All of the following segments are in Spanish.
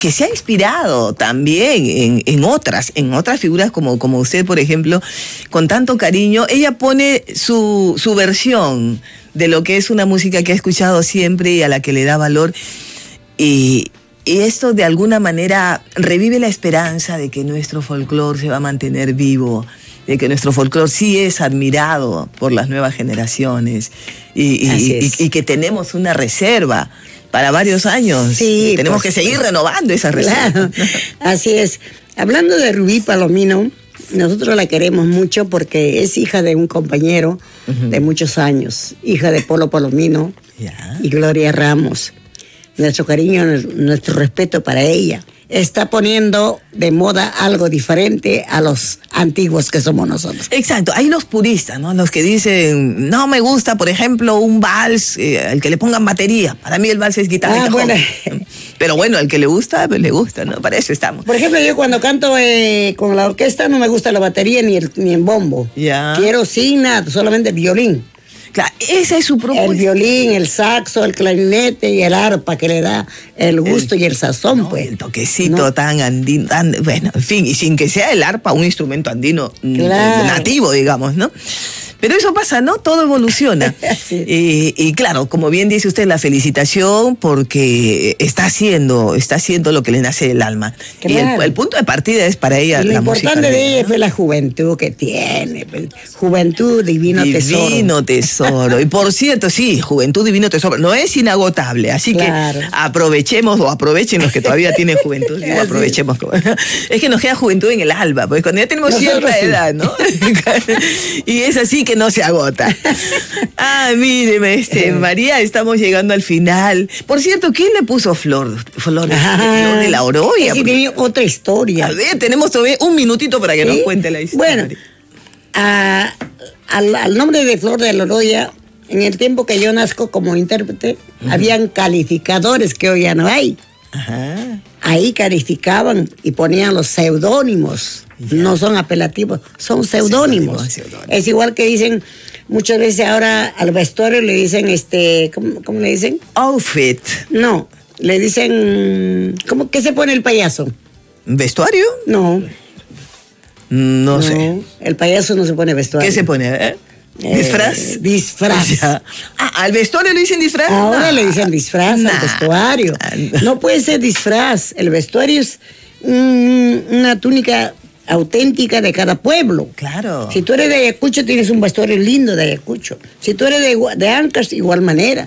que se ha inspirado también en otras figuras como usted, por ejemplo, con tanto cariño. Ella pone su versión de lo que es una música que ha escuchado siempre y a la que le da valor. Y esto de alguna manera revive la esperanza de que nuestro folclore se va a mantener vivo, de que nuestro folclore sí es admirado por las nuevas generaciones y que tenemos una reserva para varios años. Sí, tenemos que seguir renovando esa reserva. Claro, así es. Hablando de Rubí Palomino, nosotros la queremos mucho porque es hija de un compañero de muchos años, hija de Polo Palomino y Gloria Ramos. Nuestro cariño, nuestro respeto para ella. Está poniendo de moda algo diferente a los antiguos que somos nosotros. Exacto, hay los puristas, ¿no? Los que dicen, no me gusta, por ejemplo, un vals, el que le pongan batería. Para mí el vals es guitarra y cajón. Bueno. Pero bueno, al que le gusta, pues le gusta, ¿no? Para eso estamos. Por ejemplo, yo cuando canto con la orquesta no me gusta la batería ni el bombo. Ya. Quiero sin nada, solamente el violín. Claro, esa es su propuesta. El violín, el saxo, el clarinete y el arpa que le da el gusto y el sazón, no, pues. El toquecito tan andino, bueno, en fin, y sin que sea el arpa un instrumento andino nativo, digamos, ¿no? Pero eso pasa, ¿no? Todo evoluciona. Sí. Y claro, como bien dice usted, la felicitación porque está haciendo lo que le nace del alma. Claro. Y el punto de partida es para ella la música. Lo importante de ella fue la juventud que tiene. Juventud, divino tesoro. Divino tesoro. Y por cierto, sí, juventud, divino tesoro. No es inagotable, así claro. Que aprovechemos o aprovechen los que todavía tienen juventud. Digo, aprovechemos. Es que nos queda juventud en el alma, porque cuando ya tenemos cierta edad, ¿no? Y es así que no se agota. Míreme, María, estamos llegando al final. Por cierto, ¿quién le puso flor? Flor de la Oroya. Sí, tiene otra historia. A ver, tenemos todavía un minutito para que nos cuente la historia. Bueno, al nombre de Flor de la Oroya, en el tiempo que yo nazco como intérprete, habían calificadores que hoy ya no hay. Ahí calificaban y ponían los seudónimos. Ya. No son apelativos, son seudónimos. Es igual que dicen, muchas veces ahora al vestuario le dicen, ¿cómo le dicen? Outfit. No, le dicen, ¿qué se pone el payaso? ¿Vestuario? No. No sé. El payaso no se pone vestuario. ¿Qué se pone? ¿Disfraz? Disfraz. ¿Al vestuario le dicen disfraz? Ahora le dicen disfraz al vestuario. No puede ser disfraz. El vestuario es una túnica auténtica de cada pueblo. Claro. Si tú eres de Ayacucho, tienes un vestuario lindo de Ayacucho. Si tú eres de Ancash, igual manera.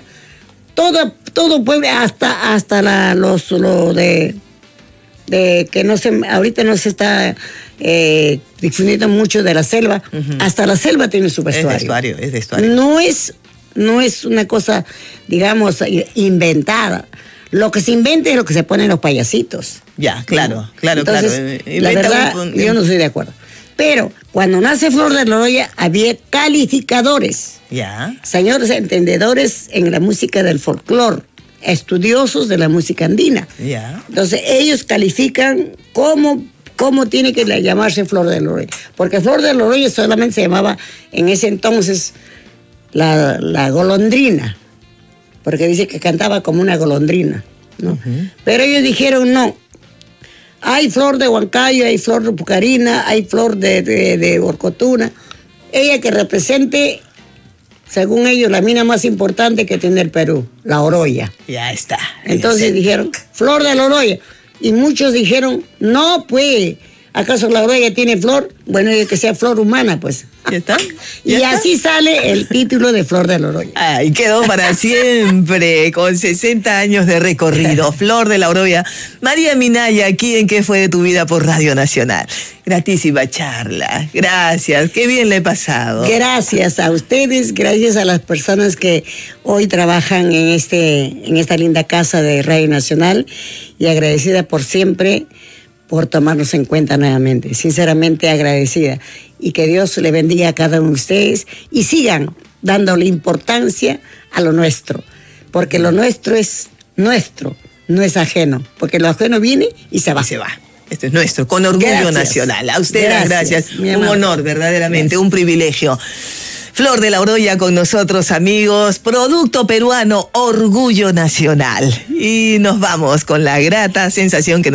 Todo pueblo, hasta lo de que no se, ahorita no se está difundiendo mucho de la selva. Hasta la selva tiene su vestuario. Es vestuario. No es una cosa, digamos, inventada. Lo que se inventa es lo que se ponen los payasitos. Ya, claro. Entonces, la verdad, yo no estoy de acuerdo. Pero cuando nace Flor de la Oroya, había calificadores. Ya. Señores entendedores en la música del folclore, estudiosos de la música andina. Ya. Entonces, ellos califican cómo tiene que llamarse Flor de la Oroya. Porque Flor de la Oroya solamente se llamaba en ese entonces la golondrina. Porque dice que cantaba como una golondrina, ¿no? Pero ellos dijeron no. Hay flor de Huancayo, hay flor de Pucarina, hay flor de Orcotuna. Ella que represente, según ellos, la mina más importante que tiene el Perú, la Oroya. Ya está. Entonces dijeron, Flor de la Oroya. Y muchos dijeron, no, pues, ¿acaso la Oroya tiene flor? Bueno, que sea flor humana, pues. ¿Ya está? Y así sale el título de Flor de la Oroya. Y quedó para siempre, con 60 años de recorrido. Flor de la Oroya. María Minaya, aquí en ¿Qué fue de tu vida? Por Radio Nacional. Gratísima charla. Gracias. Qué bien le he pasado. Gracias a ustedes, gracias a las personas que hoy trabajan en esta linda casa de Radio Nacional y agradecida por siempre por tomarnos en cuenta nuevamente. Sinceramente agradecida. Y que Dios le bendiga a cada uno de ustedes y sigan dándole importancia a lo nuestro. Porque lo nuestro es nuestro, no es ajeno. Porque lo ajeno viene y se va. Esto es nuestro, con orgullo nacional. A ustedes, gracias. Un honor, verdaderamente, un privilegio. Flor de la Oroya con nosotros, amigos. Producto peruano, orgullo nacional. Y nos vamos con la grata sensación que